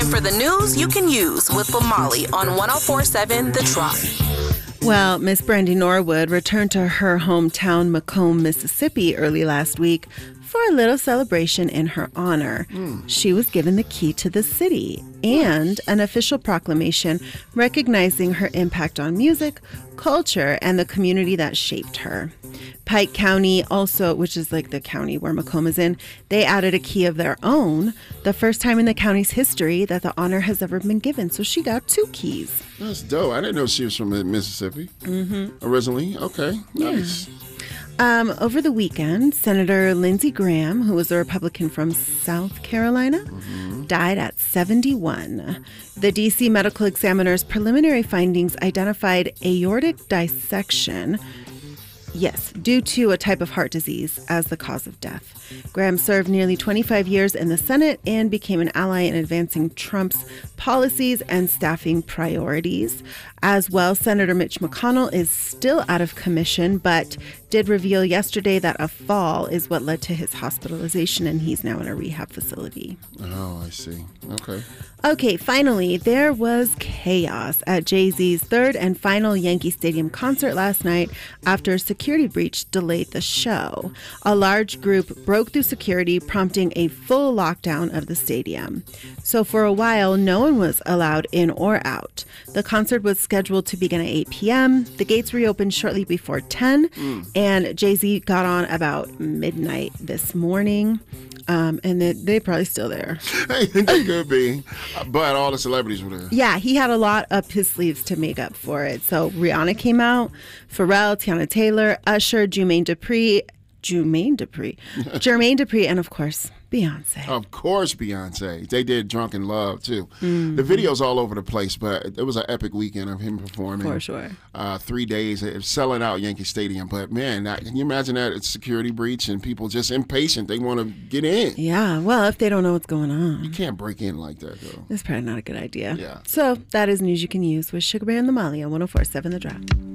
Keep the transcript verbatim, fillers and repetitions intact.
time for the news you can use with Lamali on one oh four point seven The Drop. Well, Miss Brandy Norwood returned to her hometown, Macomb, Mississippi, early last week for a little celebration in her honor. Mm. She was given the key to the city and an official proclamation recognizing her impact on music, culture, and the community that shaped her. Pike County also, which is like the county where Macomb is in, they added a key of their own, the first time in the county's history that the honor has ever been given. So she got two keys. That's dope. I didn't know she was from Mississippi mm-hmm. originally. Okay, nice. Yeah. Um, over the weekend, Senator Lindsey Graham, who was a Republican from South Carolina, mm-hmm. died at seventy-one. The D C Medical Examiner's preliminary findings identified aortic dissection, yes, due to a type of heart disease, as the cause of death. Graham served nearly twenty-five years in the Senate and became an ally in advancing Trump's policies and staffing priorities. As well, Senator Mitch McConnell is still out of commission, but did reveal yesterday that a fall is what led to his hospitalization, and he's now in a rehab facility. Oh, I see. Okay. Okay, finally, there was chaos at Jay-Z's third and final Yankee Stadium concert last night after a security breach delayed the show. A large group broke through security, prompting a full lockdown of the stadium. So for a while, no one was allowed in or out. The concert was scheduled to begin at eight p.m. The gates reopened shortly before ten, mm. and Jay-Z got on about midnight this morning. Um, and they, they're probably still there. Hey, they could be. But all the celebrities were there. Yeah, he had a lot up his sleeves to make up for it. So Rihanna came out, Pharrell, Tiana Taylor, Usher, Jermaine Dupri, Jermaine Dupri, Jermaine Dupri, and of course, Beyonce. Of course, Beyonce. They did Drunken Love, too. Mm-hmm. The video's all over the place, but it was an epic weekend of him performing. For sure. Uh, three days, it was selling out Yankee Stadium. But, man, that, can you imagine that? It's security breach and people just impatient. They want to get in. Yeah, well, if they don't know what's going on. You can't break in like that, though. It's probably not a good idea. Yeah. So that is news you can use with Sugar Bear and Lamali on one oh four point seven The Drop.